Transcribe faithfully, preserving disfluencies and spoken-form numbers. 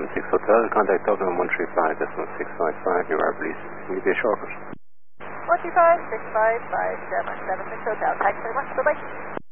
six Hotel, contact Dublin one three five decimal six five five, you are released. Can you be a shortcut? one three five, six five five seven seven six Hotel, thanks very much, bye-bye.